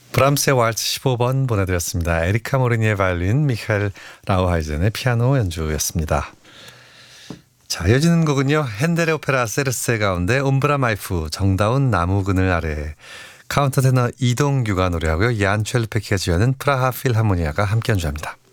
브람스의 왈츠 15번 보내드렸습니다. 에리카 모리니의 바이올린, 미카엘 라우하이젠의 피아노 연주였습니다. 자, 이어지는 곡은요. 핸델의 오페라 세르세 가운데 옴브라 마이프, 정다운 나무 그늘 아래, 카운터 테너 이동규가 노래하고요. 얀 첼르페키가 지어낸 프라하 필하모니아가 함께 연주합니다.